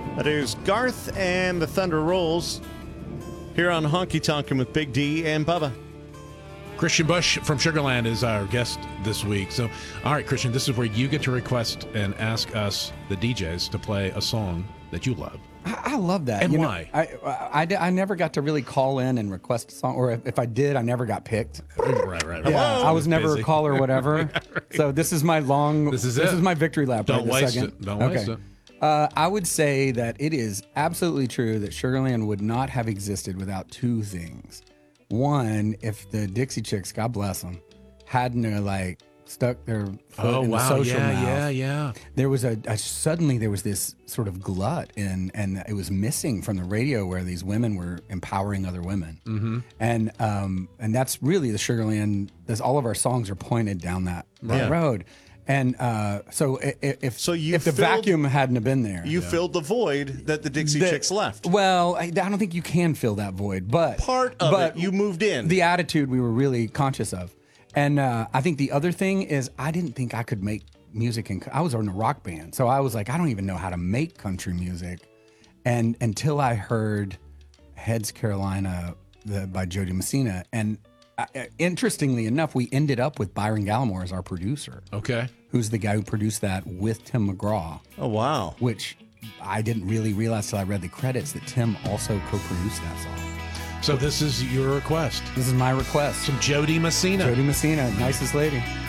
That is Garth and the Thunder Rolls here on Honky Tonkin' with Big D and Bubba. Christian Bush from Sugarland is our guest this week. So, all right, Christian, this is where you get to request and ask us, the DJs, to play a song that you love. I love that. And why? I never got to really call in and request a song, or if I did, I never got picked. Right. Yeah, I was never busy. a caller or whatever. So this is my This is my victory lap. Don't right waste this second. it. Don't waste it. I would say that it is absolutely true that Sugarland would not have existed without two things. One, if the Dixie Chicks, God bless them, hadn't stuck their foot in the social mouth. Yeah. There was suddenly there was this sort of glut and it was missing from the radio where these women were empowering other women. Mm-hmm. And that's really the Sugarland. All of our songs are pointed down that road. And so if the vacuum hadn't have been there, You filled the void that the Dixie Chicks left. Well, I don't think you can fill that void, but Part of it, you moved in. The attitude we were really conscious of. And I think the other thing is I didn't think I could make music. I was in a rock band. So I was like, I don't even know how to make country music. And until I heard Heads Carolina by Jody Messina. And interestingly enough, we ended up with Byron Gallimore as our producer. Okay. Who's the guy who produced that with Tim McGraw. Oh, wow. Which I didn't really realize till I read the credits that Tim also co-produced that song. So this is your request. This is my request. Some Jody Messina. Jody Messina, nicest lady.